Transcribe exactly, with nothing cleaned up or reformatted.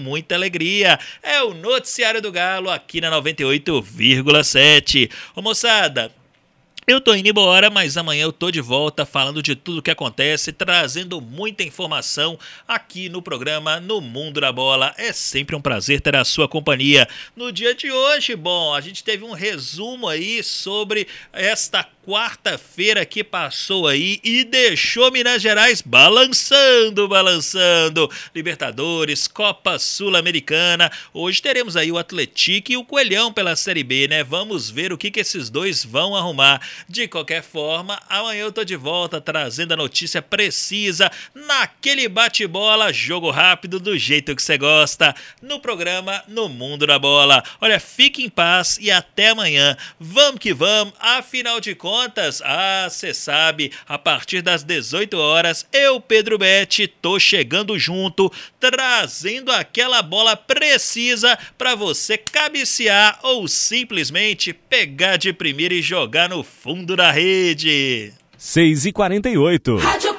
muita alegria. É o Noticiário do Galo aqui na noventa e oito vírgula sete. Ô moçada, eu tô indo embora, mas amanhã eu tô de volta falando de tudo que acontece, trazendo muita informação aqui no programa No Mundo da Bola. É sempre um prazer ter a sua companhia. No dia de hoje, bom, a gente teve um resumo aí sobre esta quarta-feira que passou aí e deixou Minas Gerais balançando, balançando. Libertadores, Copa Sul-Americana. Hoje teremos aí o Atlético e o Coelhão pela Série B, né? Vamos ver o que, que esses dois vão arrumar. De qualquer forma, amanhã eu tô de volta trazendo a notícia precisa, naquele bate-bola, jogo rápido, do jeito que você gosta, no programa No Mundo da Bola. Olha, fique em paz e até amanhã. Vamos que vamos, afinal de contas, ah, você sabe, a partir das dezoito horas, eu, Pedro Betti, tô chegando junto, trazendo aquela bola precisa para você cabecear ou simplesmente pegar de primeira e jogar no fundo da rede. seis e quarenta e oito.